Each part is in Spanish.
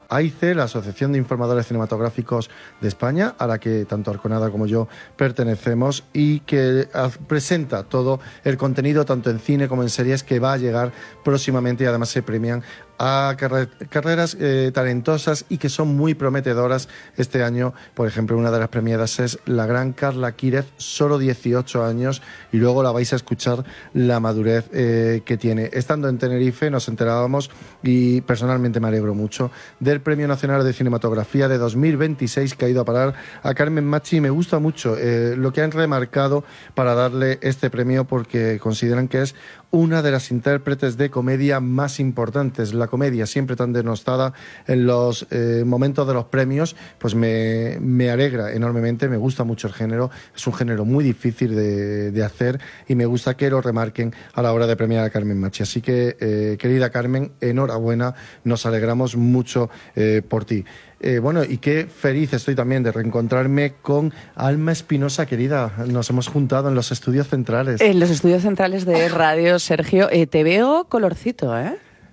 AICE, la Asociación de Informadores Cinematográficos de España, a la que tanto Arconada como yo pertenecemos, y que presenta todo el contenido, tanto en cine como en series, que va a llegar próximamente, y además se premian a carreras talentosas y que son muy prometedoras este año. Por ejemplo, una de las premiadas es la gran Carla Quírez, solo 18 años, y luego la vais a escuchar la madurez que tiene. Estando en Tenerife nos enterábamos, y personalmente me alegro mucho, del Premio Nacional de Cinematografía de 2026 que ha ido a parar a Carmen Machi, y me gusta mucho lo que han remarcado para darle este premio, porque consideran que es una de las intérpretes de comedia más importantes. La comedia, siempre tan denostada en los momentos de los premios, pues me alegra enormemente. Me gusta mucho el género, es un género muy difícil de hacer, y me gusta que lo remarquen a la hora de premiar a Carmen Machi. Así que, querida Carmen, enhorabuena, nos alegramos mucho por ti. Bueno, y qué feliz estoy también de reencontrarme con Alma Espinosa, querida. Nos hemos juntado en los estudios centrales. En los estudios centrales de radio, Sergio. Te veo colorcito, ¿eh?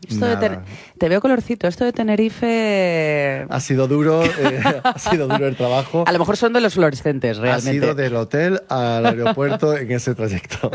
Te veo colorcito. Esto de Tenerife... Ha sido duro el trabajo. A lo mejor son de los fluorescentes, realmente. Ha sido del hotel al aeropuerto en ese trayecto.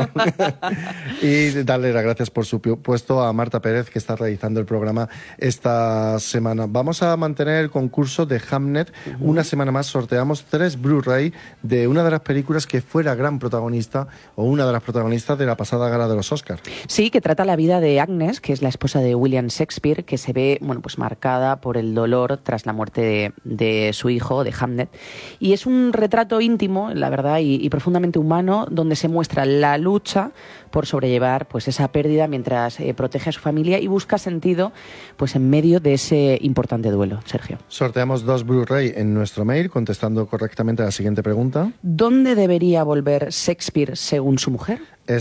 Y darle las gracias, por supuesto, a Marta Pérez, que está realizando el programa esta semana. Vamos a mantener el concurso de Hamnet. Una semana más sorteamos 3 Blu-ray de una de las películas que fue la gran protagonista, o una de las protagonistas de la pasada gala de los Oscars. Sí, que trata la vida de Agnes, que es la esposa de William Shakespeare, que se ve, bueno, pues marcada por el dolor tras la muerte de su hijo, de Hamnet. Y es un retrato íntimo, la verdad, y profundamente humano, donde se muestra la lucha por sobrellevar, pues, esa pérdida mientras protege a su familia y busca sentido, pues, en medio de ese importante duelo. Sergio. Sorteamos 2 Blu-ray en nuestro mail, contestando correctamente a la siguiente pregunta. ¿Dónde debería volver Shakespeare según su mujer?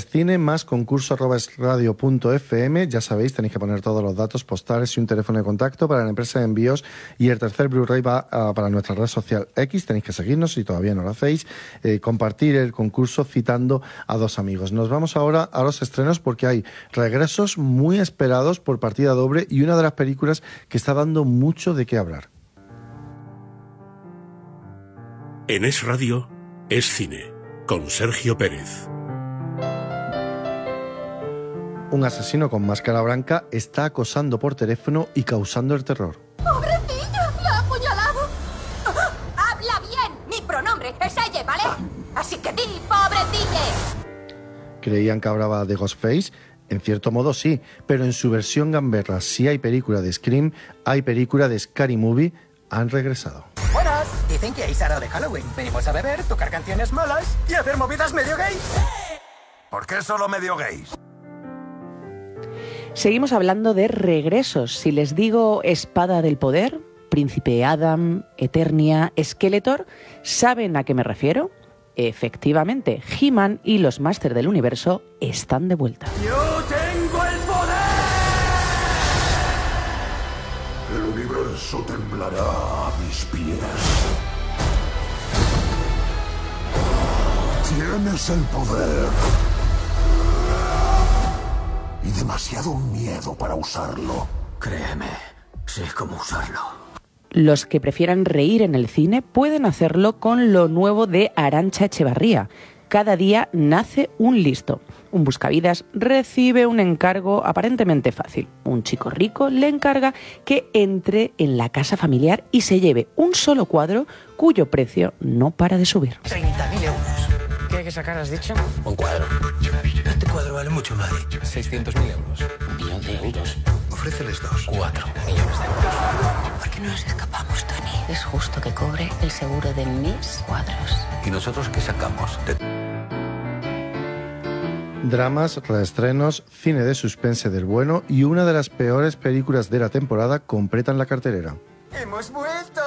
escine+concurso@esradio.fm. Ya sabéis, tenéis que poner todos los datos postales y un teléfono de contacto para la empresa de envíos, y el tercer Blu-ray va para nuestra red social X. Tenéis que seguirnos si todavía no lo hacéis, compartir el concurso citando a 2 amigos. Nos vamos ahora a los estrenos, porque hay regresos muy esperados por partida doble y una de las películas que está dando mucho de qué hablar. En Es Radio, Es Cine, con Sergio Pérez. Un asesino con máscara blanca está acosando por teléfono y causando el terror. ¡Pobrecilla! ¡La ha apuñalado! ¡Habla bien! Mi pronombre es ella, ¿vale? Así que di, pobrecilla. ¿Creían que hablaba de Ghostface? En cierto modo sí, pero en su versión gamberra. Si hay película de Scream, hay película de Scary Movie. Han regresado. Buenas, dicen que hay sábado de Halloween. Venimos a beber, tocar canciones malas y hacer movidas medio gays. ¿Por qué solo medio gays? Seguimos hablando de regresos. Si les digo Espada del Poder, Príncipe Adam, Eternia, Skeletor, ¿saben a qué me refiero? Efectivamente, He-Man y los Máster del Universo están de vuelta. ¡Yo tengo el poder! El universo temblará a mis pies. Tienes el poder. Y demasiado miedo para usarlo. Créeme, sé cómo usarlo. Los que prefieran reír en el cine pueden hacerlo con lo nuevo de Arantxa Echevarría. Cada día nace un listo. Un buscavidas recibe un encargo aparentemente fácil. Un chico rico le encarga que entre en la casa familiar y se lleve un solo cuadro cuyo precio no para de subir. 30.000 euros. ¿Qué hay que sacar, has dicho? Un cuadro. Este cuadro vale mucho más. 600.000 euros. 1 millón de euros. Ofréceles 2. 4 millones de euros. ¿Por qué no nos escapamos, Tony? Es justo que cobre el seguro de mis cuadros. ¿Y nosotros qué sacamos? Dramas, reestrenos, cine de suspense del bueno y una de las peores películas de la temporada completan la cartelera. ¡Hemos vuelto!